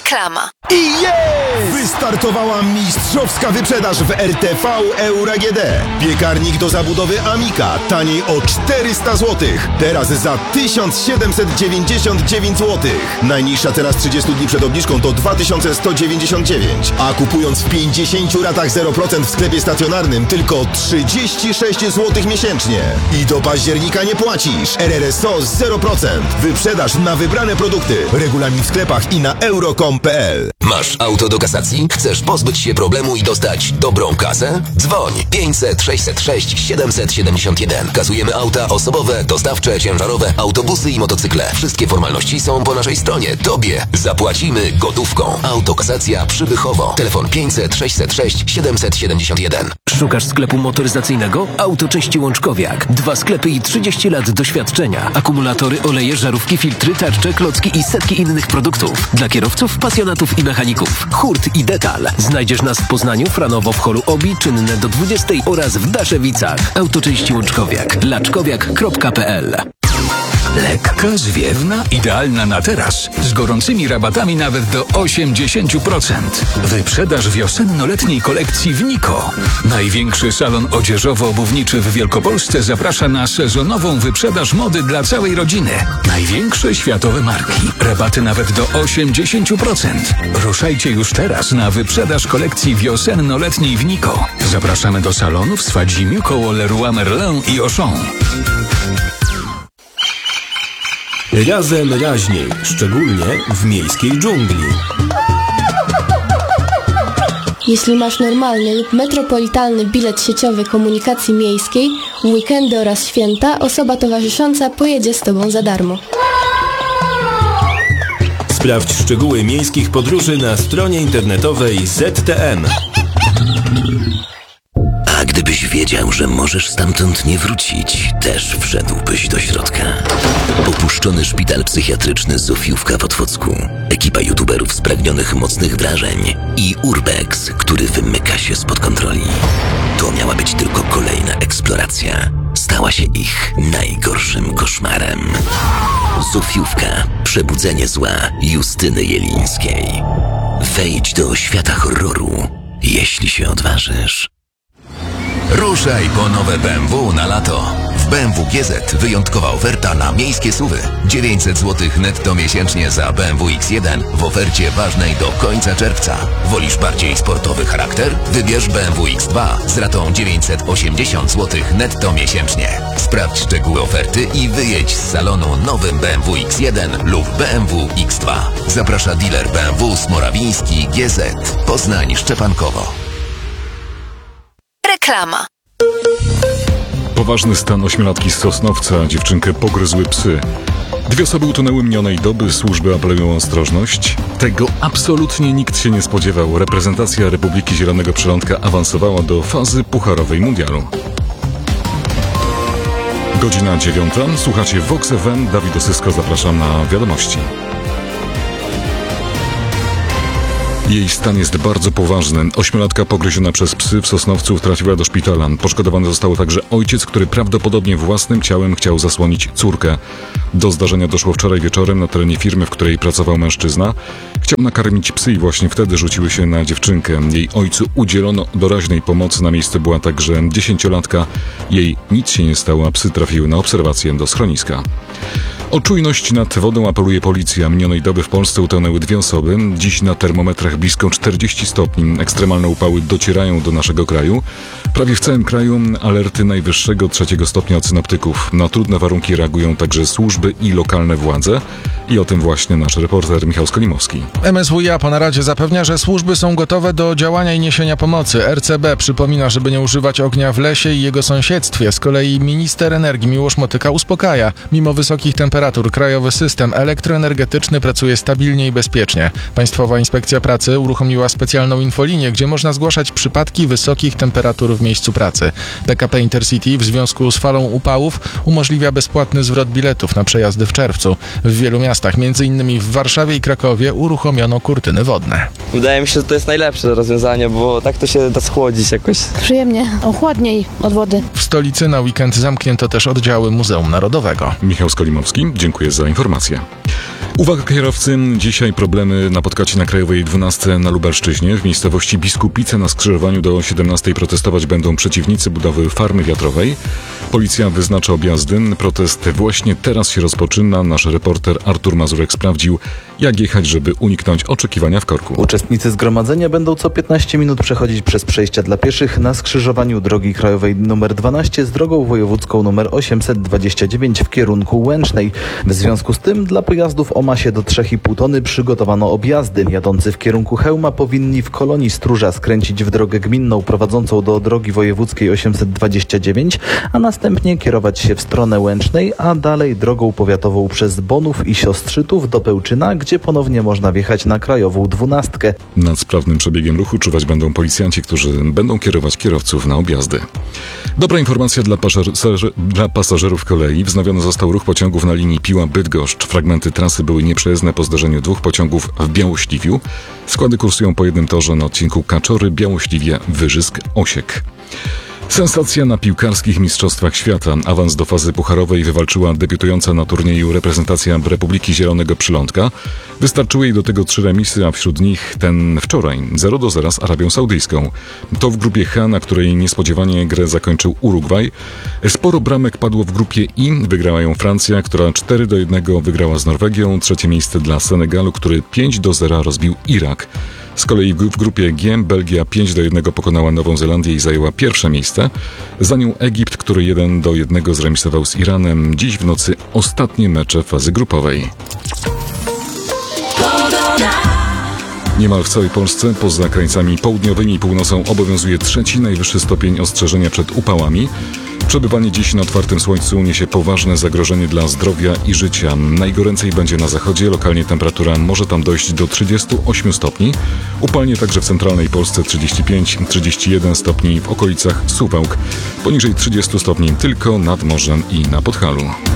Reklama. I wystartowała mistrzowska wyprzedaż w RTV Euro AGD. Piekarnik do zabudowy Amika taniej o 400 zł. Teraz za 1799 zł. Najniższa teraz 30 dni przed obniżką to 2199. A kupując w 50 ratach 0% w sklepie stacjonarnym tylko 36 zł miesięcznie. I do października nie płacisz. RRSO 0%. Wyprzedaż na wybrane produkty. Regulamin w sklepach i na euro.com.pl. Masz auto do kasacji? Chcesz pozbyć się problemu i dostać dobrą kasę? Dzwoń 500 606 771. Kasujemy auta osobowe, dostawcze, ciężarowe, autobusy i motocykle. Wszystkie formalności są po naszej stronie. Tobie zapłacimy gotówką. Autokasacja Przybychowo. Telefon 500 606 771. Szukasz sklepu motoryzacyjnego? Autoczęści Łączkowiak. 2 sklepy i 30 lat doświadczenia. Akumulatory, oleje, żarówki, filtry, tarcze, klocki i setki innych produktów. Dla kierowców, pasjonatów i mechaników. Hurt i Detal. Znajdziesz nas w Poznaniu, Franowo, w holu Obi, czynne do 20 oraz w Daszewicach. Autoczęści Łączkowiak. laczkowiak.pl. Lekka, zwiewna, idealna na teraz. Z gorącymi rabatami nawet do 80%. Wyprzedaż wiosenno-letniej kolekcji w Niko. Największy salon odzieżowo-obuwniczy w Wielkopolsce zaprasza na sezonową wyprzedaż mody dla całej rodziny. Największe światowe marki. Rabaty nawet do 80%. Ruszajcie już teraz na wyprzedaż kolekcji wiosenno-letniej w Niko. Zapraszamy do salonów w Swadzimiu koło Leroy Merlin i Auchan. Razem raźniej, szczególnie w miejskiej dżungli. Jeśli masz normalny lub metropolitalny bilet sieciowy komunikacji miejskiej, w weekendy oraz święta osoba towarzysząca pojedzie z Tobą za darmo. Sprawdź szczegóły miejskich podróży na stronie internetowej ZTM. A gdybyś wiedział, że możesz stamtąd nie wrócić, też wszedłbyś do środka. Opuszczony szpital psychiatryczny Zofiówka w Otwocku. Ekipa youtuberów spragnionych mocnych wrażeń i Urbex, który wymyka się spod kontroli. To miała być tylko kolejna eksploracja. Stała się ich najgorszym koszmarem. Zofiówka. Przebudzenie zła Justyny Jelińskiej. Wejdź do świata horroru, jeśli się odważysz. Ruszaj po nowe BMW na lato. W BMW GZ wyjątkowa oferta na miejskie SUV-y. 900 zł netto miesięcznie za BMW X1 w ofercie ważnej do końca czerwca. Wolisz bardziej sportowy charakter? Wybierz BMW X2 z ratą 980 zł netto miesięcznie. Sprawdź szczegóły oferty i wyjedź z salonu nowym BMW X1 lub BMW X2. Zaprasza dealer BMW Smorawiński GZ. Poznań Szczepankowo. Reklama. Poważny stan 8-latki z Sosnowca. Dziewczynkę pogryzły psy. 2 osoby utonęły minionej doby. Służby apelują o ostrożność. Tego absolutnie nikt się nie spodziewał. Reprezentacja Republiki Zielonego Przylądka awansowała do fazy pucharowej mundialu. Godzina 9. Słuchacie Vox FM. Dawid Osysko, zapraszam na wiadomości. Jej stan jest bardzo poważny. 8-latka pogryziona przez psy w Sosnowcu trafiła do szpitala. Poszkodowany został także ojciec, który prawdopodobnie własnym ciałem chciał zasłonić córkę. Do zdarzenia doszło wczoraj wieczorem na terenie firmy, w której pracował mężczyzna. Chciał nakarmić psy i właśnie wtedy rzuciły się na dziewczynkę. Jej ojcu udzielono doraźnej pomocy. Na miejscu była także 10-latka. Jej nic się nie stało, a psy trafiły na obserwację do schroniska. O czujność nad wodą apeluje policja. Minionej doby w Polsce utonęły 2 osoby. Dziś na termometrach blisko 40 stopni. Ekstremalne upały docierają do naszego kraju. Prawie w całym kraju alerty najwyższego 3 stopnia od synoptyków. Na trudne warunki reagują także służby i lokalne władze. I o tym właśnie nasz reporter Michał Skolimowski. MSWiA po naradzie zapewnia, że służby są gotowe do działania i niesienia pomocy. RCB przypomina, żeby nie używać ognia w lesie i jego sąsiedztwie. Z kolei minister energii Miłosz Motyka uspokaja. Mimo wysokich temperatur krajowy system elektroenergetyczny pracuje stabilnie i bezpiecznie. Państwowa Inspekcja Pracy uruchomiła specjalną infolinię, gdzie można zgłaszać przypadki wysokich temperatur w miejscu pracy. PKP Intercity w związku z falą upałów umożliwia bezpłatny zwrot biletów na przejazdy w czerwcu. W wielu miastach, m.in. w Warszawie i Krakowie, uruchomiono kurtyny wodne. Wydaje mi się, że to jest najlepsze rozwiązanie, bo tak to się da schłodzić jakoś. Przyjemnie, chłodniej od wody. W stolicy na weekend zamknięto też oddziały Muzeum Narodowego. Michał Skolimowski, dziękuję za informację. Uwaga kierowcy, dzisiaj problemy napotkacie na Krajowej 12 na Lubelszczyźnie. W miejscowości Biskupice na skrzyżowaniu do 17 protestować będą przeciwnicy budowy farmy wiatrowej. Policja wyznacza objazdy. Protest właśnie teraz się rozpoczyna. Nasz reporter Artur Mazurek sprawdził, jak jechać, żeby uniknąć oczekiwania w korku. Uczestnicy zgromadzenia będą co 15 minut przechodzić przez przejścia dla pieszych na skrzyżowaniu drogi krajowej nr 12 z drogą wojewódzką nr 829 w kierunku Łęcznej. W związku z tym dla pojazdów o masie do 3,5 tony przygotowano objazdy. Jadący w kierunku Chełma powinni w kolonii Stróża skręcić w drogę gminną prowadzącą do drogi wojewódzkiej 829, a następnie kierować się w stronę Łęcznej, a dalej drogą powiatową przez Bonów i Siostrzytów do Pełczyna, gdzie ponownie można wjechać na Krajową 12. Nad sprawnym przebiegiem ruchu czuwać będą policjanci, którzy będą kierować kierowców na objazdy. Dobra informacja dla pasażerów kolei. Wznowiony został ruch pociągów na linii Piła-Bydgoszcz. Fragmenty trasy były nieprzejezdne po zdarzeniu dwóch pociągów w Białośliwiu. Składy kursują po jednym torze na odcinku Kaczory, Białośliwie, Wyżysk, Osiek. Sensacja na piłkarskich mistrzostwach świata. Awans do fazy pucharowej wywalczyła debiutująca na turnieju reprezentacja Republiki Zielonego Przylądka. Wystarczyły jej do tego 3 remisy, a wśród nich ten wczoraj 0-0 z Arabią Saudyjską. To w grupie H, na której niespodziewanie grę zakończył Urugwaj. Sporo bramek padło w grupie I. Wygrała ją Francja, która 4-1 wygrała z Norwegią. Trzecie miejsce dla Senegalu, który 5-0 rozbił Irak. Z kolei w grupie G Belgia 5-1 pokonała Nową Zelandię i zajęła pierwsze miejsce. Za nią Egipt, który 1-1 zremisował z Iranem. Dziś w nocy ostatnie mecze fazy grupowej. Niemal w całej Polsce, poza krańcami południowymi i północą, obowiązuje 3. najwyższy stopień ostrzeżenia przed upałami. Przebywanie dziś na otwartym słońcu niesie poważne zagrożenie dla zdrowia i życia. Najgoręcej będzie na zachodzie, lokalnie temperatura może tam dojść do 38 stopni. Upalnie także w centralnej Polsce 35-31 stopni w okolicach Suwałk. Poniżej 30 stopni tylko nad morzem i na Podhalu.